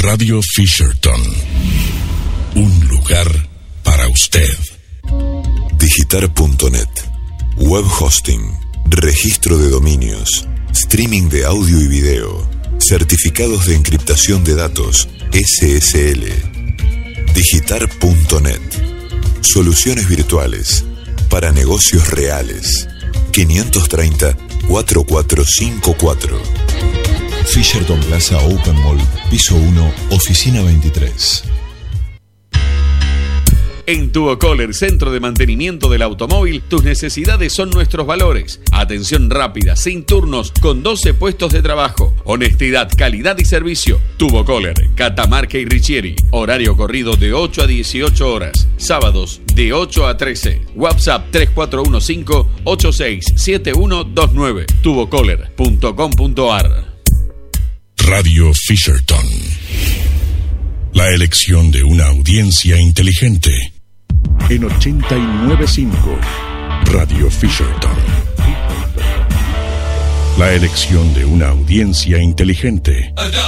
Radio Fisherton. Un lugar para usted. Digitar.net. Web hosting, registro de dominios, streaming de audio y video, certificados de encriptación de datos, SSL. Digitar.net. Soluciones virtuales para negocios reales. 530-4454. Fisherton Plaza Open Mall, piso 1, oficina 23. En Tubocoller, centro de mantenimiento del automóvil, tus necesidades son nuestros valores. Atención rápida, sin turnos, con 12 puestos de trabajo. Honestidad, calidad y servicio. Tubocoller, Catamarca y Richieri. Horario corrido de 8 a 18 horas. Sábados de 8 a 13. WhatsApp 3415-867129. Tubocoller.com.ar. Radio Fisherton. La elección de una audiencia inteligente. En 89.5 Radio Fisherton. La elección de una audiencia inteligente.